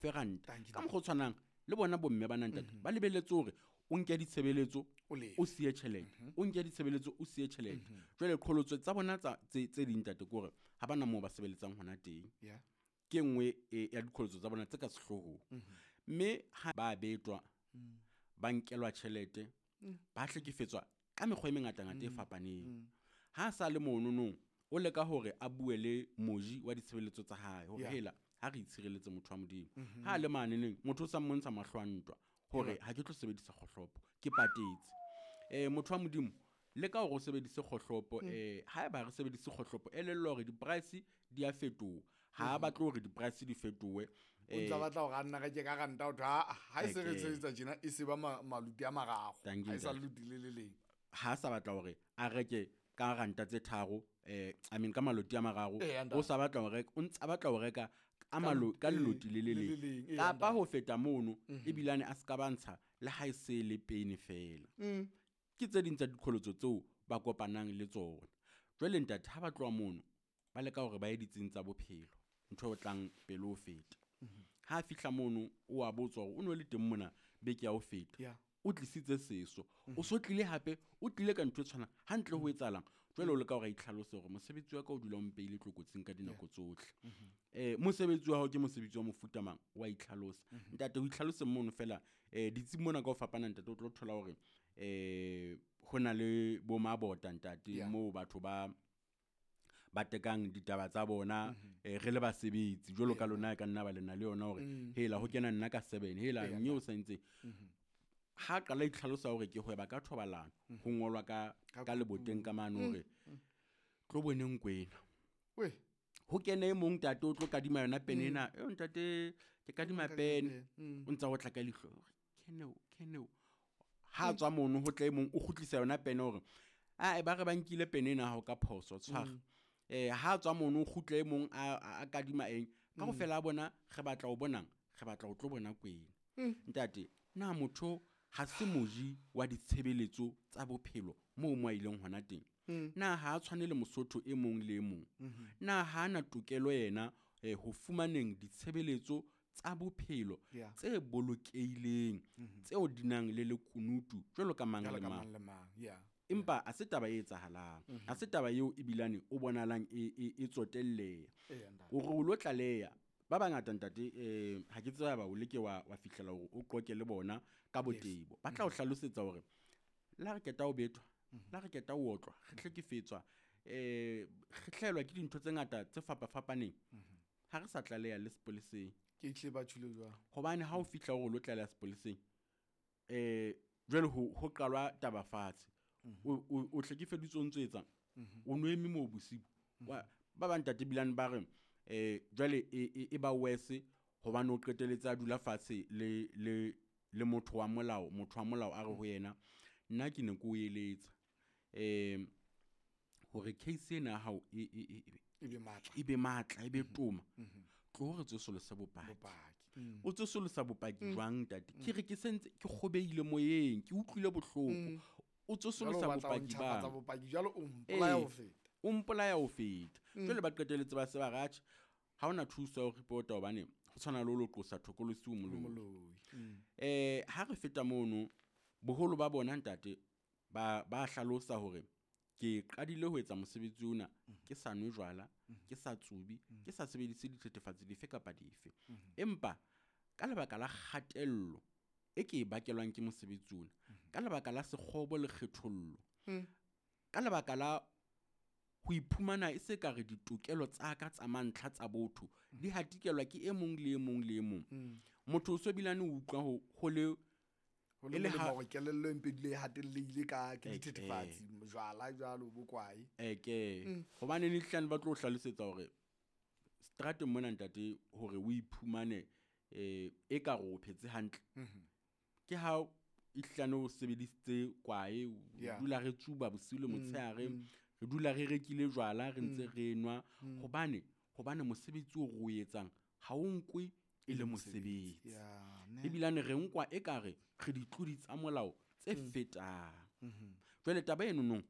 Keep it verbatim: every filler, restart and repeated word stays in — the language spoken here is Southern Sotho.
feranta ka mokgwa tshwanang le bona bomme ba ntate ba lebeletse hore o nke ditshebeletso o siye tjhelete o nke ditshebeletso o siye tjhelete jwale qholotso tsa bona tsa tse ding ntate gore ha bana mo ba sebeletsang hona teng ke engwe ya diqholotso tsa bona tse ka sehlohong mme ha ba betwa ba nkelwa tjhelete ba hlekefetswa ka mekgwa e mengata ngata e fapaneng ha sa le monono o leka hore a bue le moji wa ditshebeletso tsa hae hore hela ha re itshireletse motho wa modimo ha le maneneng motho o sa mmontsha mahlwantwa hore ha ke tlo sebedisa kgohlopo ke patetse eh motho wa modimo le ka hore o sebedise kgohlopo eh ha ba re sebedise kgohlopo e le hore di price di a fetoha ha ba tlo hore di price di fetohe o tla batla go nna ga ke ka ganta o tha ha se re tsetsa jena e se ba maluti a magago ha isa ludile le leng ha sa batla hore a reke ka ranta tse tharo eh I mean ka maloti a mararo o sa batla hore o ntsa batla ho reka a malo ka leloti le le leng ka pa ho feta mono e bilane a ska bantsha le ha e se le pene fela ke tse ding tsa diqholotso tseo ba kopanang le tsona jwale ntate ha ba tloa mono ba leka hore ba ye ditsing tsa bophelo ntho o tlang pele o feta ha fihla mono o a botswa hore o no le teng mona beke ya ho feta o tlisitse seso o so tlile hape o tlile ka ntwe tshwana hantle ho etsalang jwale o le ka hore itlhalose hore mosebetsi wa ka o dula o mpeile tlokotsing ka dinako tsohle eh mosebetsi wa hao ke mosebetsi wa mofuta mang wa itlhalosa ntate o itlhalose mono fela eh ditsi mona ka o fapana ntate o tlo thola hore eh hona le bo mabota ntate mo batho ba ba tekang ditaba tsa bona re le basebetsi jwalo ka lona ka nna ba lena le yona hore hela ho kena nna ka seven hela nnyo sa ntse ha qala itlhalosa hore ke hweba ka thobalano ho ngolwa ka ka leboteng ka mane hore tlo boneng kwena we ho kene e mong tate o tlo kadima yona penena e ntate ke kadima pen o ntsa ho tla ka lihlo keneo keneo ha tswa mono ho tle mong o kgutlisa yona pen hore a e ba re ba nkile penena ha ka phoso tshwara eh ha tswa mono o kgutle mong a kadima eng ka go fela bona re batla o bonang re batla o tlo bona kwena ntate na motho ha se moji wa ditshebeletso tsa bophelo moo mo ileng hona teng na ha tshwanele mosotho e mong le e mong na ha na tokelo yena ho fumaneng ditshebeletso tsa bophelo tse bolokeileng tseo dinang le lekunutu jwalo ka mang le mang empa a se taba e etsahalang a se taba eo e bilane o bonalang e e tsotelle o re lo tlaleya ba bangata ntate eh ha ke tsaya ba o leke wa wa fihlela hore o qoke le bona ka botebo ba tla o hlalosetsa hore la re keta o betwa la re keta o otlwa re hlekefetswa eh re hlelwa ke dintho tse ngata tse fapa fapaneng ha re sa tlaleya le sepoleseng ke tle ba tshilo jwa hobane ha o fihla hore lo tlaleya sepoleseng eh jwale ho ho qalwa taba fatshe o o hlekefeditswe ntse etsa o noemi mo bosibu ba ba ntate bilane ba re eh jwale e ba wese hobane o qeteletsa dula fatshe le le le motho wa molao motho wa molao a re ho yena nna ke ne go eletsa eh hore case ena hao e e e be matla e be matla e be toma tlo re tsosolo sa bopaki o tsosolo sa bopaki jwang tati ke re ke sentse ke khobeile moyeng ke utlwile bohloko o tsosolo sa bopaki ba bopaki jalo o mpolaya ho feta o mpolaya ho feta jwale ba qeteletse ba se ba rathe ha ona thusa ho reporta hobane go tshwana le lo tlosa thokolosi o moloi eh ha re feta mono boholo ba bona ntate ba ba hlalosa hore ke qadile ho etsa mosebetsi ona ke sa nwe jwala ke sa tsubi ke sa sebedise dithethefatsi dife kapa dife empa ka lebaka la khatello e ke bakelwang ke mosebetsi ona ka lebaka la sekgobo le kgethollo ka lebaka la ho iphumana e se ka re ditokelo tsa ka tsa mantlha tsa botho di hatikelwa ke e mong le e mong le e mong motho o so bilane o utlwa ho ho le ho le ha mo kelello empedile hatellile ka ke dithethefatsi jwala jwalo bokwai eh ke hobane ni hlane ba tlo hlalosetsa hore strate mona ntate hore o iphumane eh e ka go phetse hantle ke ha ihlane o sebeditse kwae o dula re tsuba bosile motshehare re dula re rekile jwala re ntse re nwa hobane hobane mosebetsi o go etsang ha o nkwe e le mosebetsi e bilane re nkwa e kare re ditlodi tsa molao tse fetang jwale taba eno no